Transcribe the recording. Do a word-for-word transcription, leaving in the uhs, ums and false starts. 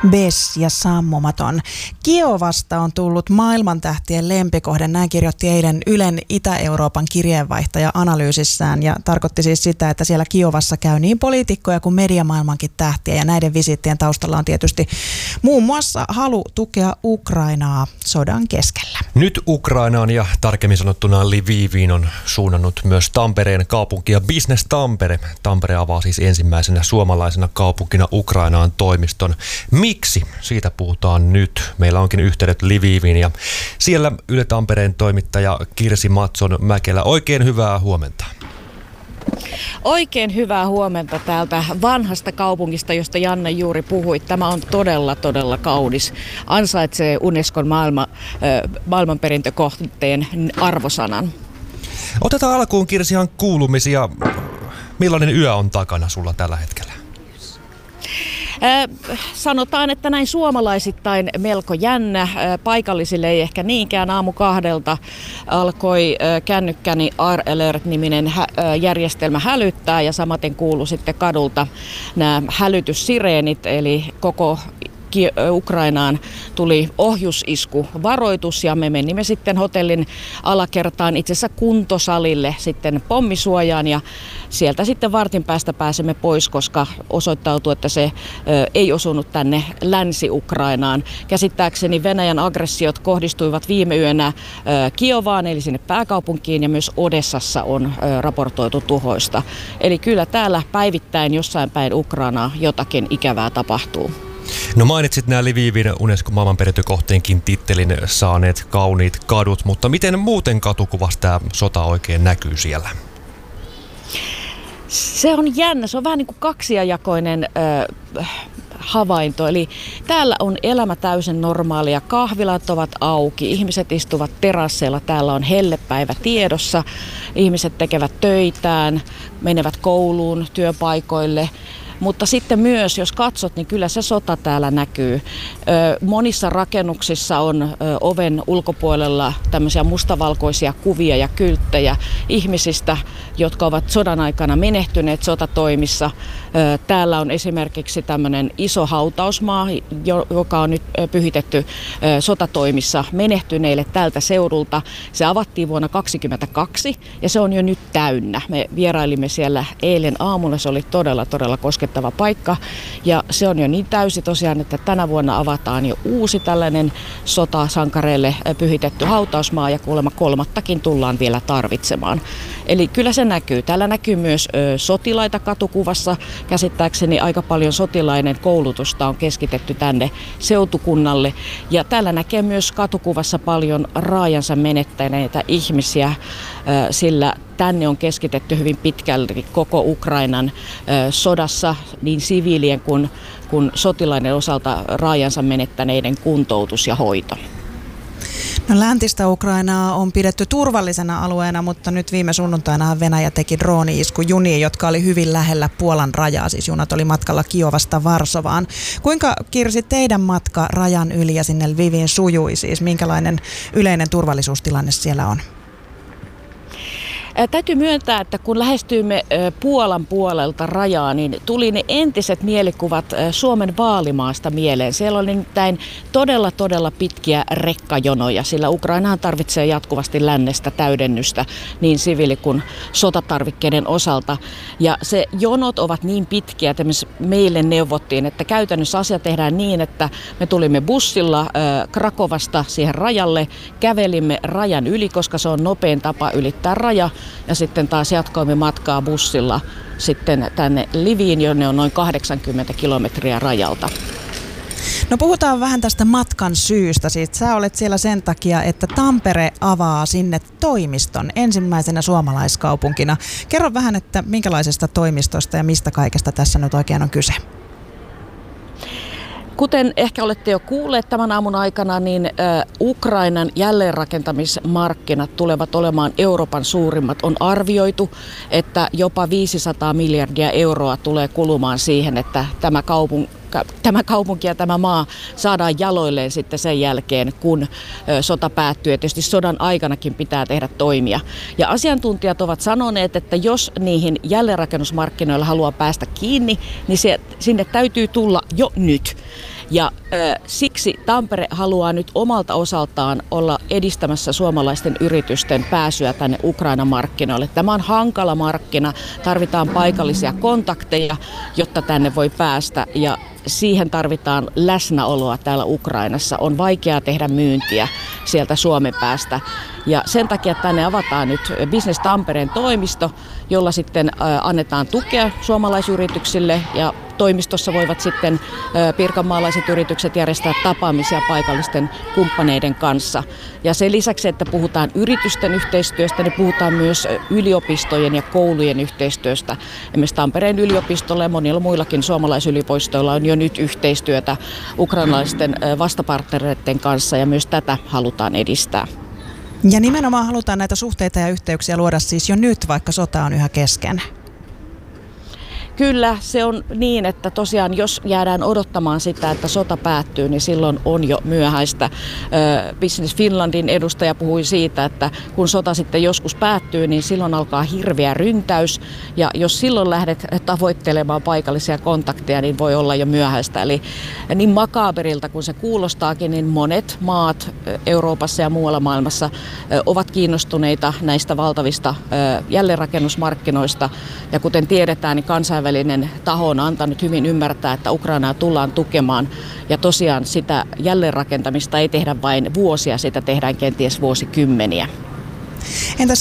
Bes ja sammumaton. Kiovasta on tullut maailmantähtien lempikohde, näin kirjoitti eilen Ylen Itä-Euroopan kirjeenvaihtaja analyysissään, ja tarkoitti siis sitä, että siellä Kiovassa käy niin poliitikkoja kuin mediamaailmankin tähtiä, ja näiden visiittien taustalla on tietysti muun muassa halu tukea Ukrainaa sodan keskellä. Nyt Ukrainaan ja tarkemmin sanottuna Lviviin on suunnannut myös Tampereen kaupunki ja Business Tampere. Tampere avaa siis ensimmäisenä suomalaisena kaupunkina Ukrainaan toimiston. Miksi? Siitä puhutaan nyt. Meillä onkin yhteydet Lviviin ja siellä Yle Tampereen toimittaja Kirsi Matson-Mäkelä. Oikein hyvää huomenta. Oikein hyvää huomenta täältä vanhasta kaupungista, josta Janne juuri puhui. Tämä on todella, todella kaunis. Ansaitsee Unescon maailma, maailmanperintökohteen arvosanan. Otetaan alkuun, Kirsi, ihan kuulumisia. Millainen yö on takana sulla tällä hetkellä? Äh, sanotaan, että näin suomalaisittain melko jännä. Äh, paikallisille ei ehkä niinkään. Aamu kahdelta alkoi äh, kännykkäni R-Alert-niminen hä- äh, järjestelmä hälyttää, ja samaten kuului sitten kadulta nämä hälytyssireenit, eli koko Ukrainaan tuli ohjusisku varoitus, ja me menimme sitten hotellin alakertaan, itse asiassa kuntosalille, sitten pommisuojaan, ja sieltä sitten vartin päästä pääsemme pois, koska osoittautui, että se ö, ei osunut tänne Länsi-Ukrainaan. Käsittääkseni Venäjän aggressiot kohdistuivat viime yönä ö, Kiovaan, eli sinne pääkaupunkiin, ja myös Odessassa on ö, raportoitu tuhoista. Eli kyllä täällä päivittäin jossain päin Ukrainaa jotakin ikävää tapahtuu. No mainitsit nämä Lvivin Unescon maailmanperintökohteenkin tittelin saaneet kauniit kadut, mutta miten muuten katukuvassa tämä sota oikein näkyy siellä? Se on jännä, se on vähän niin kuin kaksijakoinen äh, havainto. Eli täällä on elämä täysin normaalia, kahvilat ovat auki, ihmiset istuvat terasseilla, täällä on hellepäivä tiedossa, ihmiset tekevät töitään, menevät kouluun, työpaikoille. Mutta sitten myös, jos katsot, niin kyllä se sota täällä näkyy. Monissa rakennuksissa on oven ulkopuolella tämmöisiä mustavalkoisia kuvia ja kylttejä ihmisistä, jotka ovat sodan aikana menehtyneet sotatoimissa. Täällä on esimerkiksi tämmöinen iso hautausmaa, joka on nyt pyhitetty sotatoimissa menehtyneille tältä seudulta. Se avattiin vuonna kaksituhattakaksikymmentäkaksi ja se on jo nyt täynnä. Me vierailimme siellä eilen aamulla, se oli todella, todella koskettava paikka. Ja se on jo niin täysi tosiaan, että tänä vuonna avataan jo uusi tällainen sotasankareille pyhitetty hautausmaa, ja kuulemma kolmattakin tullaan vielä tarvitsemaan. Eli kyllä se näkyy. Täällä näkyy myös ö, sotilaita katukuvassa. Käsittääkseni aika paljon sotilainen koulutusta on keskitetty tänne seutukunnalle. Ja täällä näkee myös katukuvassa paljon raajansa menettäneitä ihmisiä, ö, sillä tänne on keskitetty hyvin pitkälti koko Ukrainan ö, sodassa niin siviilien kuin, kuin sotilaiden osalta raajansa menettäneiden kuntoutus ja hoito. No, läntistä Ukrainaa on pidetty turvallisena alueena, mutta nyt viime sunnuntaina Venäjä teki drooni-isku juniin, jotka oli hyvin lähellä Puolan rajaa. Siis junat oli matkalla Kiovasta Varsovaan. Kuinka, Kirsi, teidän matka rajan yli ja sinne Lviviin sujui? Siis minkälainen yleinen turvallisuustilanne siellä on? Täytyy myöntää, että kun lähestyimme Puolan puolelta rajaa, niin tuli ne entiset mielikuvat Suomen Vaalimaasta mieleen. Siellä oli nimittäin todella, todella pitkiä rekkajonoja, sillä Ukrainahan tarvitsee jatkuvasti lännestä täydennystä niin siviili- kuin sotatarvikkeiden osalta. Ja se jonot ovat niin pitkiä, että meille neuvottiin, että käytännössä asia tehdään niin, että me tulimme bussilla Krakovasta siihen rajalle, kävelimme rajan yli, koska se on nopein tapa ylittää raja. Ja sitten taas jatkoimme matkaa bussilla sitten tänne Lviviin, jonne on noin kahdeksankymmentä kilometriä rajalta. No, puhutaan vähän tästä matkan syystä. Siis sä olet siellä sen takia, että Tampere avaa sinne toimiston ensimmäisenä suomalaiskaupunkina. Kerro vähän, että minkälaisesta toimistosta ja mistä kaikesta tässä nyt oikein on kyse. Kuten ehkä olette jo kuulleet tämän aamun aikana, niin Ukrainan jälleenrakentamismarkkinat tulevat olemaan Euroopan suurimmat. On arvioitu, että jopa viisisataa miljardia euroa tulee kulumaan siihen, että tämä kaupung- tämä kaupunki ja tämä maa saadaan jaloilleen sitten sen jälkeen, kun sota päättyy. Ja tietysti sodan aikanakin pitää tehdä toimia. Ja asiantuntijat ovat sanoneet, että jos niihin jälleenrakennusmarkkinoilla haluaa päästä kiinni, niin se, sinne täytyy tulla jo nyt. Ja äh, siksi Tampere haluaa nyt omalta osaltaan olla edistämässä suomalaisten yritysten pääsyä tänne Ukrainan markkinoille. Tämä on hankala markkina, tarvitaan paikallisia kontakteja, jotta tänne voi päästä ja siihen tarvitaan läsnäoloa täällä Ukrainassa. On vaikeaa tehdä myyntiä sieltä Suomen päästä. Ja sen takia tänne avataan nyt Business Tampereen toimisto, jolla sitten annetaan tukea suomalaisyrityksille ja toimistossa voivat sitten pirkanmaalaiset yritykset järjestää tapaamisia paikallisten kumppaneiden kanssa. Ja sen lisäksi, että puhutaan yritysten yhteistyöstä, niin puhutaan myös yliopistojen ja koulujen yhteistyöstä. Esimerkiksi Tampereen yliopistolla ja monilla muillakin suomalaisyliopistoilla on jo nyt yhteistyötä ukrainalaisten vastapartnereiden kanssa ja myös tätä halutaan edistää. Ja nimenomaan halutaan näitä suhteita ja yhteyksiä luoda siis jo nyt, vaikka sota on yhä kesken. Kyllä, se on niin, että tosiaan jos jäädään odottamaan sitä, että sota päättyy, niin silloin on jo myöhäistä. Business Finlandin edustaja puhui siitä, että kun sota sitten joskus päättyy, niin silloin alkaa hirveä ryntäys. Ja jos silloin lähdet tavoittelemaan paikallisia kontakteja, niin voi olla jo myöhäistä. Eli niin makaaberilta kuin se kuulostaakin, niin monet maat Euroopassa ja muualla maailmassa ovat kiinnostuneita näistä valtavista jälleenrakennusmarkkinoista. Ja kuten tiedetään, niin kansainvälinen Kansainvälinen taho on antanut hyvin ymmärtää, että Ukrainaa tullaan tukemaan ja tosiaan sitä jälleenrakentamista ei tehdä vain vuosia, sitä tehdään kenties vuosikymmeniä. Entäs